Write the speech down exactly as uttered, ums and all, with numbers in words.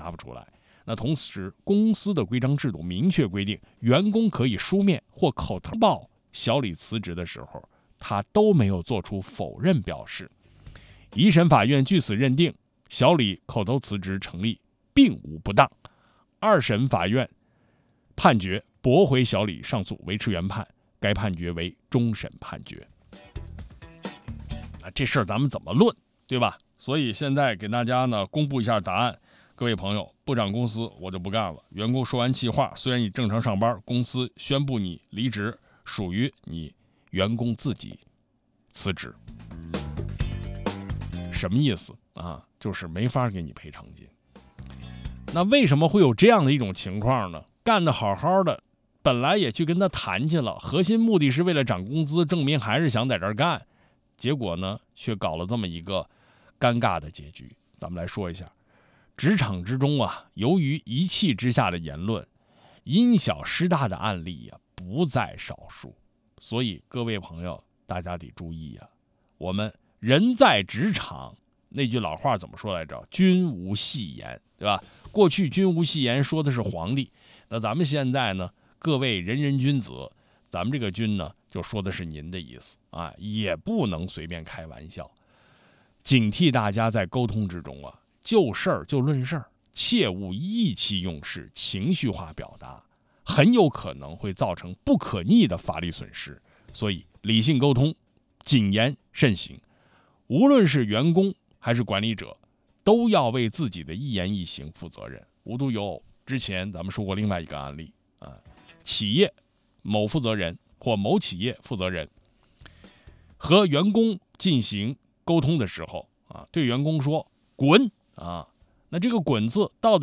拿不出来。那同时，公司的规章制度明确规定，员工可以书面或口头报小李辞职的时候，他都没有做出否认表示。一审法院据此认定小李口头辞职成立，并无不当。二审法院判决驳回小李上诉，维持原判，该判决为终审判决。啊，这事儿咱们怎么论，对吧？所以现在给大家呢公布一下答案。各位朋友，不涨公司我就不干了。员工说完气话，虽然你正常上班，公司宣布你离职，属于你员工自己辞职。什么意思啊？就是没法给你赔偿金。那为什么会有这样的一种情况呢？干得好好的，本来也去跟他谈去了，核心目的是为了涨工资，证明还是想在这儿干，结果呢，却搞了这么一个尴尬的结局。咱们来说一下，职场之中啊，由于一气之下的言论，因小失大的案例呀、啊、不在少数。所以各位朋友，大家得注意呀、啊，我们人在职场，那句老话怎么说来着？君无戏言，对吧？过去君无戏言说的是皇帝，那咱们现在呢，各位人人君子，咱们这个君呢，就说的是您的意思啊，也不能随便开玩笑。警惕大家在沟通之中啊，就事儿就论事儿，切勿意气用事、情绪化表达，很有可能会造成不可逆的法律损失。所以理性沟通，谨言慎行。无论是员工还是管理者，都要为自己的一言一行负责任。无独有偶，之前咱们说过另外一个案例啊，企业某负责人或某企业负责人和员工进行沟通的时候啊，对员工说滚啊，那这个滚字到底